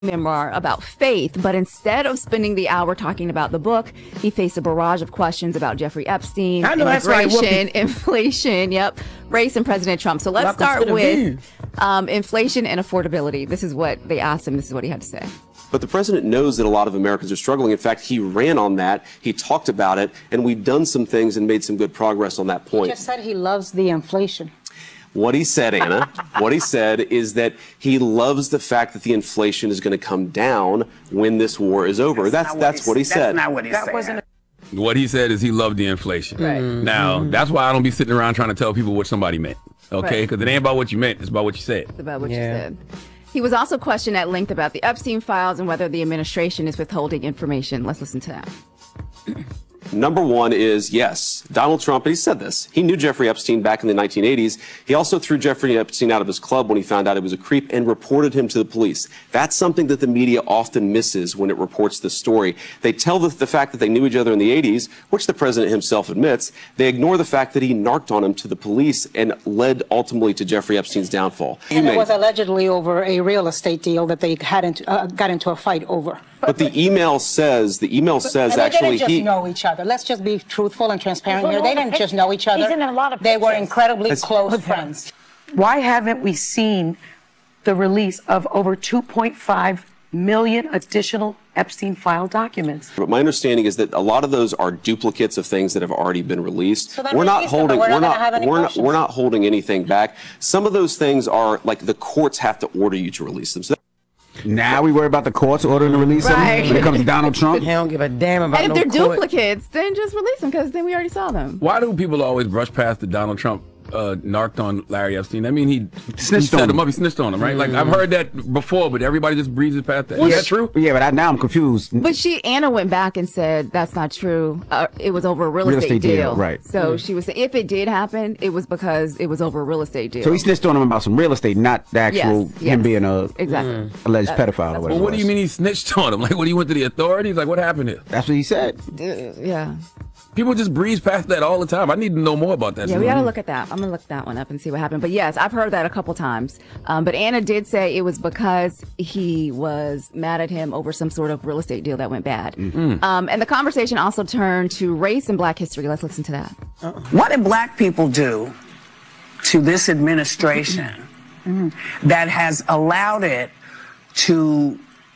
memoir about faith, but instead of spending the hour talking about the book, he faced a barrage of questions about Jeffrey Epstein, immigration, inflation, race, and President Trump. So let's start with inflation and affordability. This is what they asked him. This is what he had to say. But the president knows that a lot of Americans are struggling. In fact, he ran on that. He talked about it, and we've done some things and made some good progress on that point. He just said he loves the inflation. What he said, Anna, what he said is that he loves the fact that the inflation is going to come down when this war is over. That's what he said. That's not what he said. What he said is he loved the inflation. Right. Now, that's why I don't be sitting around trying to tell people what somebody meant. Okay? Because it ain't about what you meant. It's about what you said. It's about what you said. He was also questioned at length about the Epstein files and whether the administration is withholding information. Let's listen to that. Number one is, yes, Donald Trump, and he said this, he knew Jeffrey Epstein back in the 1980s. He also threw Jeffrey Epstein out of his club when he found out he was a creep and reported him to the police. That's something that the media often misses when it reports this story. They tell the fact that they knew each other in the 80s, which the president himself admits. They ignore the fact that he narked on him to the police and led ultimately to Jeffrey Epstein's downfall. And it was allegedly over a real estate deal that they got into a fight over. But the email says and actually they didn't just know each other. Let's just be truthful and transparent here. They didn't just know each other. He's in a lot of they were pictures. incredibly close friends. Why haven't we seen the release of over 2.5 million additional Epstein file documents? But my understanding is that a lot of those are duplicates of things that have already been released. So then we're not we're not holding anything back. Some of those things are like the courts have to order you to release them. So now we worry about the courts ordering to release them when it comes to Donald Trump. He don't give a damn about And no if they're court. duplicates, then just release them because then we already saw them. Why do people always brush past the Donald Trump narked on Larry Epstein? I mean, he Snitched set on him him. up. He snitched on him, right? Like, I've heard that before, but everybody just breezes past that. Is that true? Yeah, but now I'm confused. But Anna went back and said that's not true. It was over a real estate deal. Right. So she was saying if it did happen, it was because it was over a real estate deal. So he snitched on him about some real estate, not the actual him being a exactly alleged pedophile or whatever. Well, what do you mean he snitched on him? Like, what, he went to the authorities? Like, what happened here? That's what he said. Yeah. People just breeze past that all the time. I need to know more about that. Yeah, we got to look at that. I'm going to look that one up and see what happened. But yes, I've heard that a couple times. But Anna did say it was because he was mad at him over some sort of real estate deal that went bad. And the conversation also turned to race and Black history. Let's listen to that. What did Black people do to this administration that has allowed it to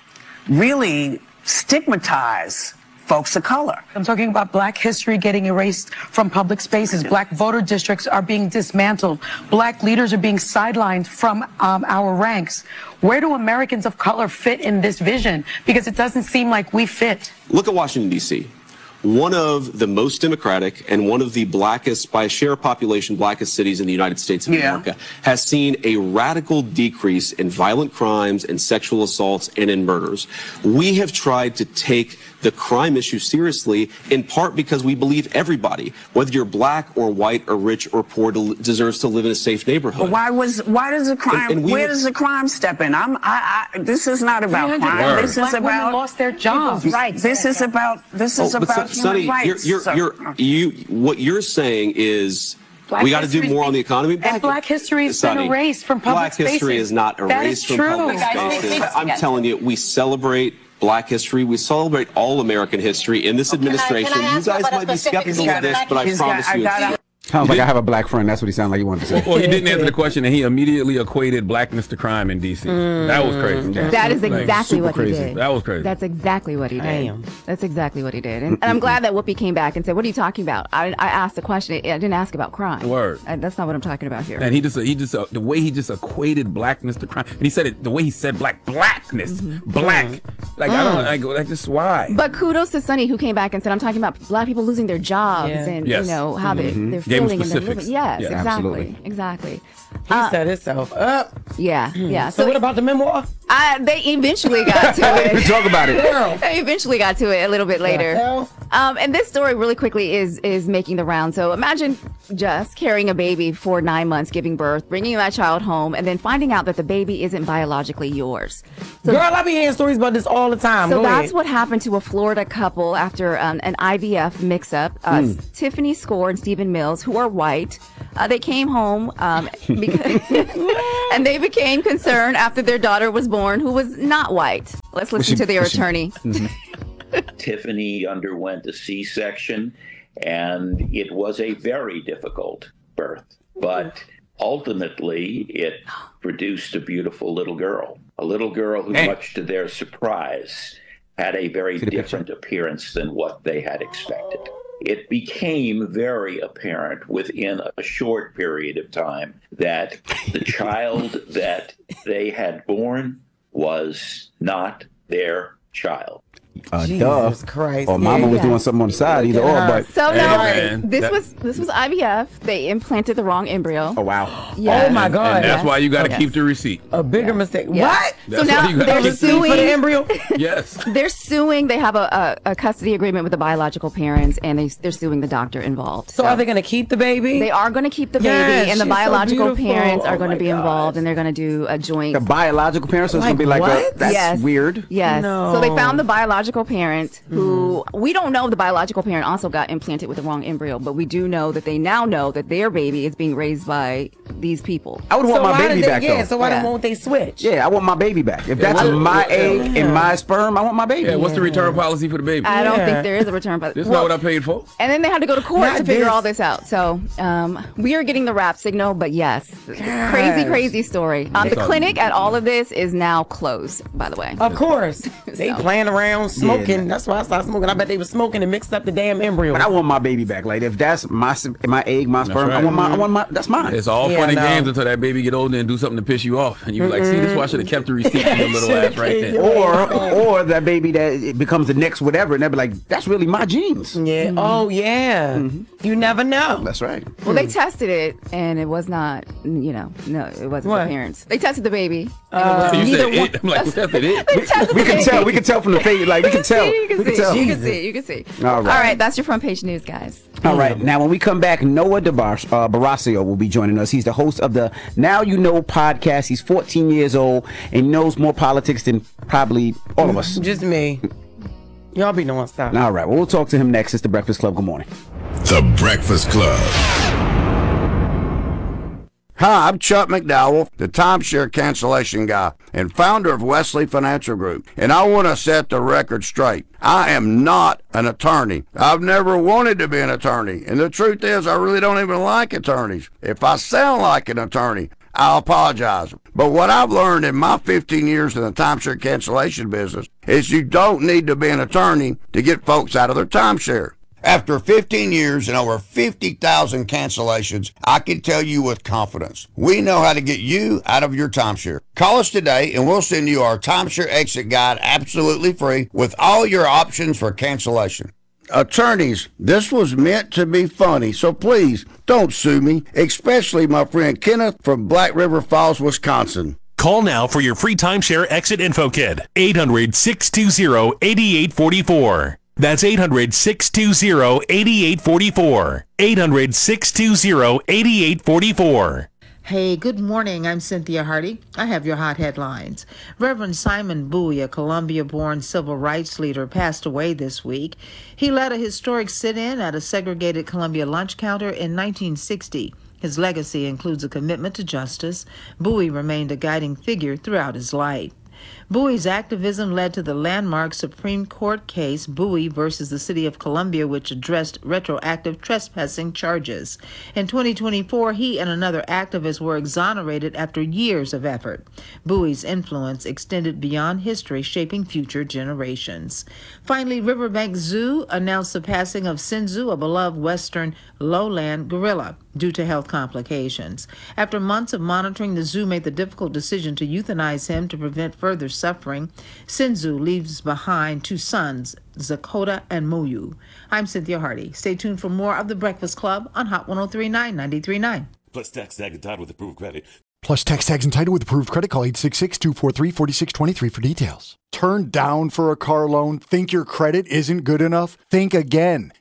really stigmatize folks of color? I'm talking about Black history getting erased from public spaces. Black voter districts are being dismantled. Black leaders are being sidelined from our ranks. Where do Americans of color fit in this vision? Because it doesn't seem like we fit. look at Washington, D.C. One of the most democratic and one of the blackest, by share of population, blackest cities in the United States of America, has seen a radical decrease in violent crimes and sexual assaults and in murders. We have tried to take the crime issue seriously, in part because we believe everybody, whether you're black or white or rich or poor, deserves to live in a safe neighborhood. Why does the crime? Where does the crime step in? This is not about crime. This is about lost their jobs. This is about Sonny, human rights. what you're saying is Black we got to do more on the economy. And Black history has been erased from public spaces. Black history is not erased from public spaces. I'm telling you, we celebrate Black history. We celebrate all American history in this administration. You guys might be skeptical of this, but I promise you. Sounds like I have a black friend. That's what he sounded like he wanted to say. Well, he didn't answer the question, and he immediately equated blackness to crime in D.C. That was crazy. That is exactly what he did. That was crazy. That's exactly what he did. That's exactly what he did. And I'm glad that Whoopi came back and said, what are you talking about? I asked the question. I didn't ask about crime. Word. That's not what I'm talking about here. And he just the way he just equated blackness to crime, and he said it the way he said blackness, black. Like I don't like this. Why? But kudos to Sonny, who came back and said, I'm talking about Black people losing their jobs and you know how they're feeling and they're living. Yes, exactly. He set himself up. Yeah. So what about the memoir? They eventually got to it. Talk about it. They eventually got to it a little bit later. And this story really quickly is making the round. So imagine just carrying a baby for 9 months, giving birth, bringing that child home, and then finding out that the baby isn't biologically yours. So, Girl, I be hearing stories about this all the time. So that's what happened to a Florida couple after an IVF mix-up. Tiffany Score and Stephen Mills, who are white, They came home because and they became concerned after their daughter was born, who was not white. Let's listen to their attorney. Tiffany underwent a C-section, and it was a very difficult birth. But ultimately, it produced a beautiful little girl. A little girl who, much to their surprise, had a very different appearance than what they had expected. It became very apparent within a short period of time that the child that they had born was not their child. Jesus Christ. Or mama was doing something on the side, either or. But so this was IVF. They implanted the wrong embryo. Oh wow. Yes. Oh my God. And that's why you got to keep the receipt. A bigger mistake. Yes. What? So now they're suing for the embryo. Yes. They're suing. They have a custody agreement with the biological parents, and they're suing the doctor involved. So are they going to keep the baby? They are going to keep the baby, and the biological parents are going to be involved, and they're going to do a joint. The biological parents, so it's going to be like that's weird. Yes. No. So they found the biological parent who we don't know if the biological parent also got implanted with the wrong embryo, but we do know that they now know that their baby is being raised by these people. I would want my baby back, though. Yeah, so why won't they switch? Yeah, I want my baby back. If that's my egg and my sperm, I want my baby. Yeah, what's the return policy for the baby? I don't think there is a return policy. This is not what I paid for. And then they had to go to court to figure all this out. So we are getting the rap signal, but yes, crazy story. The clinic at all of this is now closed, by the way. Of course. They playing around, smoking. That's why I started smoking. I bet they were smoking and mixed up the damn embryo. But I want my baby back. Like if that's my egg, my sperm, right. I want my that's mine. It's all fun and games until that baby get older and do something to piss you off, and you be like, "See, this is why I should have kept the receipt for your little ass right there." Or that baby that it becomes the next whatever, and they'll be like, "That's really my genes." Yeah. Oh yeah. You never know. That's right. Well, they tested it, and it was not. No, it wasn't the parents. They tested the baby. So you said it? I'm like, we tested it. We can tell. We can tell from the face. Like we can tell. You can see. All right. That's your front page news, guys. All right. Now, when we come back, Noah Barracio will be joining us. He's the host of the Now You Know podcast. He's 14 years old and knows more politics than probably all of us. Just me. Y'all be knowing stuff. All right. Well, we'll talk to him next. It's The Breakfast Club. Good morning. The Breakfast Club. Hi, I'm Chuck McDowell, the timeshare cancellation guy and founder of Wesley Financial Group, and I want to set the record straight. I am not an attorney. I've never wanted to be an attorney, and the truth is I really don't even like attorneys. If I sound like an attorney, I'll apologize. But what I've learned in my 15 years in the timeshare cancellation business is you don't need to be an attorney to get folks out of their timeshare. After 15 years and over 50,000 cancellations, I can tell you with confidence, we know how to get you out of your timeshare. Call us today and we'll send you our timeshare exit guide absolutely free with all your options for cancellation. Attorneys, this was meant to be funny, so please don't sue me, especially my friend Kenneth from Black River Falls, Wisconsin. Call now for your free timeshare exit info kit. 800-620-8844. That's 800-620-8844. 800-620-8844. Hey, good morning. I'm Cynthia Hardy. I have your hot headlines. Reverend Simon Bowie, a Columbia-born civil rights leader, passed away this week. He led a historic sit-in at a segregated Columbia lunch counter in 1960. His legacy includes a commitment to justice. Bowie remained a guiding figure throughout his life. Bowie's activism led to the landmark Supreme Court case Bowie versus the City of Columbia, which addressed retroactive trespassing charges. In 2024, he and another activist were exonerated after years of effort. Bowie's influence extended beyond history, shaping future generations. Finally, Riverbank Zoo announced the passing of Sinzu, a beloved western lowland gorilla, due to health complications. After months of monitoring, the zoo made the difficult decision to euthanize him to prevent further suffering. Sinzu leaves behind two sons, Zakota and Moyu. I'm Cynthia Hardy. Stay tuned for more of The Breakfast Club on Hot 103.9, 93.9. Plus tax tag and tied with approved credit. Plus tax tags entitled with approved credit. Call 866-243-4623 for details. Turned down for a car loan? Think your credit isn't good enough? Think again.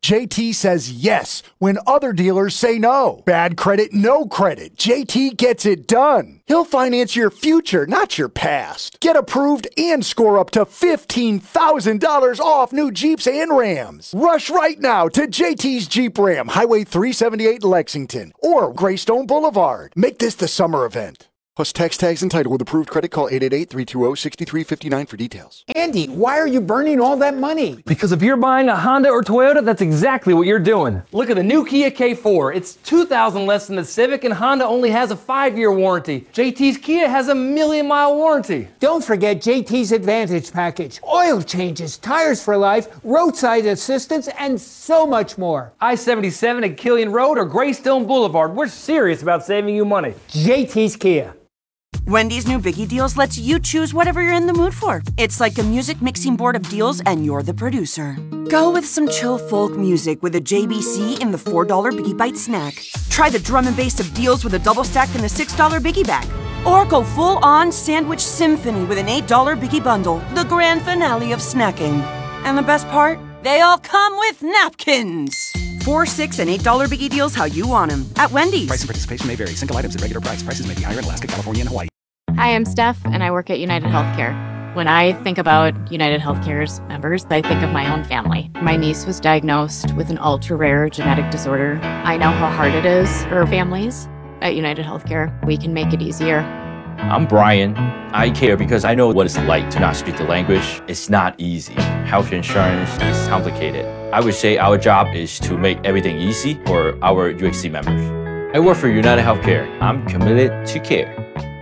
JT says yes when other dealers say no. Bad credit, no credit. JT gets it done. He'll finance your future, not your past. Get approved and score up to $15,000 off new Jeeps and Rams. Rush right now to JT's Jeep Ram, Highway 378 Lexington, or Greystone Boulevard. Make this the summer event. Plus tax tags and title with approved credit. Call 888-320-6359 for details. Andy, why are you burning all that money? Because if you're buying a Honda or Toyota, that's exactly what you're doing. Look at the new Kia K4. It's $2,000 less than the Civic, and Honda only has a 5-year warranty. JT's Kia has a 1,000,000-mile warranty. Don't forget JT's Advantage package. Oil changes, tires for life, roadside assistance, and so much more. I-77 at Killian Road or Greystone Boulevard. We're serious about saving you money. JT's Kia. Wendy's new Biggie Deals lets you choose whatever you're in the mood for. It's like a music mixing board of deals, and you're the producer. Go with some chill folk music with a JBC in the $4 Biggie Bite snack. Try the drum and bass of deals with a double stack in the $6 Biggie Bag. Or go full-on sandwich symphony with an $8 Biggie Bundle, the grand finale of snacking. And the best part? They all come with napkins. $4, $6, and $8 Biggie Deals how you want them at Wendy's. Price and participation may vary. Single items at regular price. Prices may be higher in Alaska, California, and Hawaii. Hi, I'm Steph, and I work at United Healthcare. When I think about United Healthcare's members, I think of my own family. My niece was diagnosed with an ultra-rare genetic disorder. I know how hard it is for families. At United Healthcare, we can make it easier. I'm Brian. I care because I know what it's like to not speak the language. It's not easy. Health insurance is complicated. I would say our job is to make everything easy for our UHC members. I work for United Healthcare. I'm committed to care.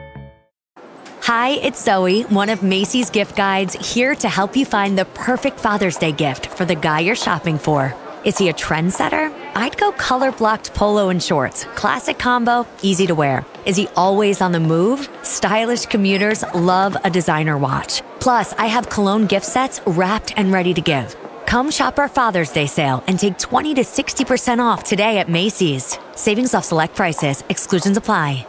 Hi, it's Zoe, one of Macy's gift guides, here to help you find the perfect Father's Day gift for the guy you're shopping for. Is he a trendsetter? I'd go color-blocked polo and shorts. Classic combo, easy to wear. Is he always on the move? Stylish commuters love a designer watch. Plus, I have cologne gift sets wrapped and ready to give. Come shop our Father's Day sale and take 20 to 60% off today at Macy's. Savings off select prices. Exclusions apply.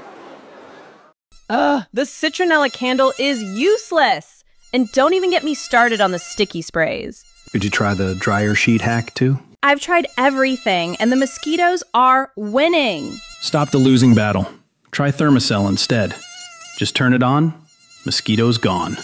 The citronella candle is useless. And don't even get me started on the sticky sprays. Did you try the dryer sheet hack too? I've tried everything, and the mosquitoes are winning. Stop the losing battle. Try Thermacell instead. Just turn it on, mosquitoes gone.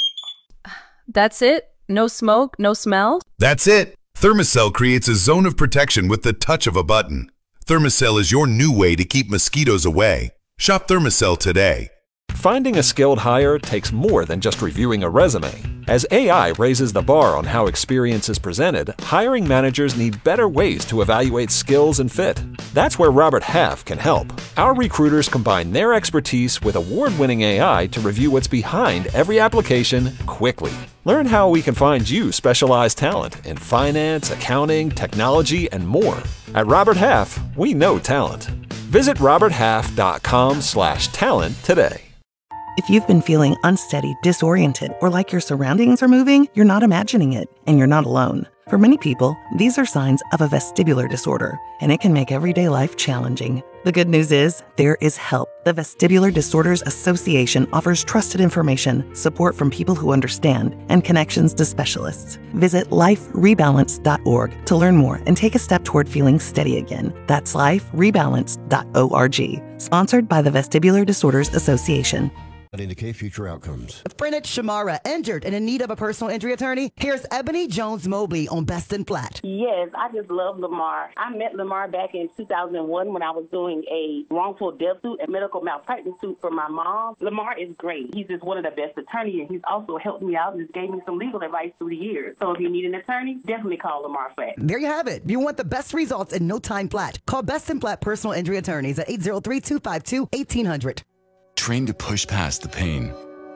That's it? No smoke, no smell? That's it. Thermacell creates a zone of protection with the touch of a button. Thermacell is your new way to keep mosquitoes away. Shop Thermacell today. Finding a skilled hire takes more than just reviewing a resume. As AI raises the bar on how experience is presented, hiring managers need better ways to evaluate skills and fit. That's where Robert Half can help. Our recruiters combine their expertise with award-winning AI to review what's behind every application quickly. Learn how we can find you specialized talent in finance, accounting, technology, and more. At Robert Half, we know talent. Visit roberthalf.com/talent today. If you've been feeling unsteady, disoriented, or like your surroundings are moving, you're not imagining it, and you're not alone. For many people, these are signs of a vestibular disorder, and it can make everyday life challenging. The good news is, there is help. The Vestibular Disorders Association offers trusted information, support from people who understand, and connections to specialists. Visit liferebalance.org to learn more and take a step toward feeling steady again. That's liferebalance.org. Sponsored by the Vestibular Disorders Association. Indicate future outcomes. Printed Shamara injured and in need of a personal injury attorney. Here's Ebony Jones Mobley on Best in Flat. Yes, I just love Lamar. I met Lamar back in 2001 when I was doing a wrongful death suit and medical malpractice suit for my mom. Lamar is great. He's just one of the best attorneys, and he's also helped me out and just gave me some legal advice through the years. So if you need an attorney, definitely call Lamar Flat. There you have it. You want the best results in no time flat. Call Best in Flat Personal Injury Attorneys at 803-252-1800. Trained to push past the pain.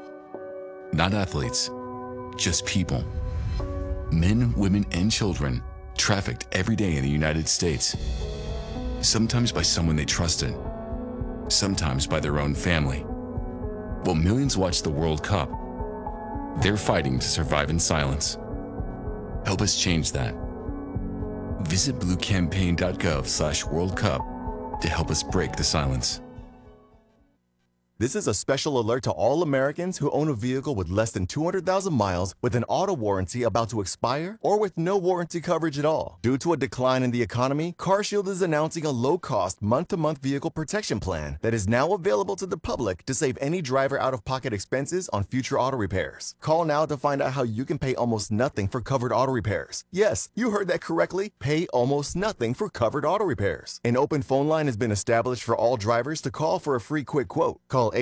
Not athletes, just people. Men, women, and children trafficked every day in the United States. Sometimes by someone they trusted, sometimes by their own family. While millions watch the World Cup, they're fighting to survive in silence. Help us change that. Visit bluecampaign.gov/World Cup to help us break the silence. This is a special alert to all Americans who own a vehicle with less than 200,000 miles with an auto warranty about to expire or with no warranty coverage at all. Due to a decline in the economy, CarShield is announcing a low-cost month-to-month vehicle protection plan that is now available to the public to save any driver out-of-pocket expenses on future auto repairs. Call now to find out how you can pay almost nothing for covered auto repairs. Yes, you heard that correctly. Pay almost nothing for covered auto repairs. An open phone line has been established for all drivers to call for a free quick quote. Call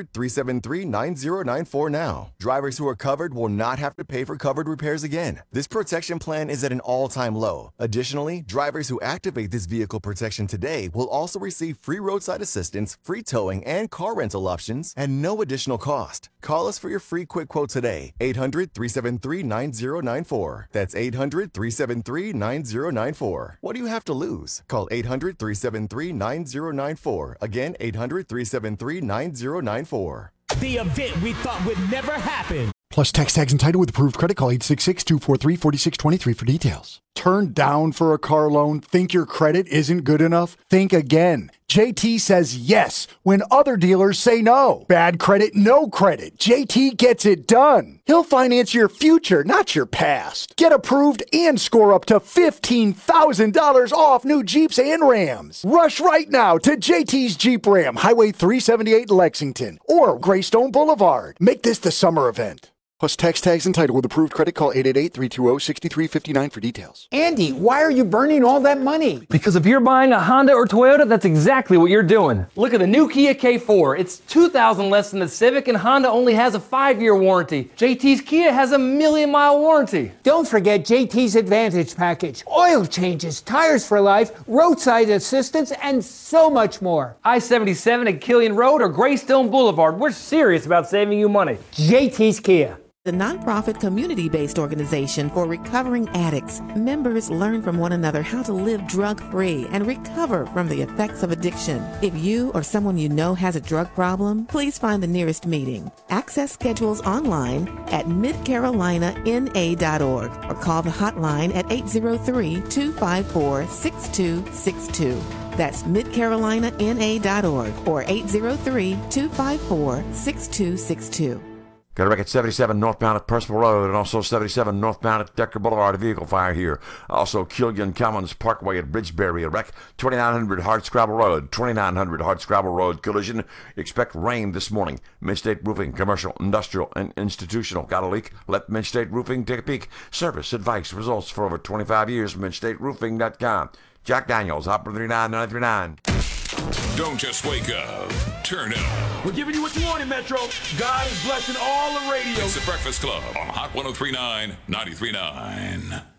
800-373-9094 now. Drivers who are covered will not have to pay for covered repairs again. This protection plan is at an all-time low. Additionally, drivers who activate this vehicle protection today will also receive free roadside assistance, free towing, and car rental options at no additional cost. Call us for your free quick quote today. 800-373-9094. That's 800-373-9094. What do you have to lose? Call 800-373-9094. Again, 800-373-9094. The event we thought would never happen. Plus text tags and title with approved credit. Call 866-243-4623 for details. Turned down for a car loan? Think your credit isn't good enough? Think again. JT says yes when other dealers say no. Bad credit, no credit. JT gets it done. He'll finance your future, not your past. Get approved and score up to $15,000 off new Jeeps and Rams. Rush right now to JT's Jeep Ram, Highway 378 Lexington, or Greystone Boulevard. Make this the summer event. Plus text tags and title with approved credit. Call 888-320-6359 for details. Andy, why are you burning all that money? Because if you're buying a Honda or Toyota, that's exactly what you're doing. Look at the new Kia K4. It's $2,000 less than the Civic, and Honda only has a 5-year warranty. JT's Kia has a 1,000,000-mile warranty. Don't forget JT's Advantage package. Oil changes, tires for life, roadside assistance, and so much more. I-77 at Killian Road or Greystone Boulevard. We're serious about saving you money. JT's Kia. The nonprofit community-based organization for recovering addicts. Members learn from one another how to live drug-free and recover from the effects of addiction. If you or someone you know has a drug problem, please find the nearest meeting. Access schedules online at midcarolinana.org or call the hotline at 803-254-6262. That's midcarolinana.org or 803-254-6262. Got a wreck at 77 northbound at Percival Road and also 77 northbound at Decker Boulevard. A vehicle fire here. Also Killian Commons Parkway at Bridgebury. A wreck 2900 Hardscrabble Road. 2900 Hardscrabble Road collision. Expect rain this morning. Midstate Roofing, commercial, industrial, and institutional. Got a leak? Let Midstate Roofing take a peek. Service, advice, results for over 25 years. MidstateRoofing.com. Jack Daniels, Hopper 39-939. Don't just wake up. Turn up. We're giving you what you wanted, Metro. God is blessing all the radio. It's the Breakfast Club on Hot 103.9, 93.9.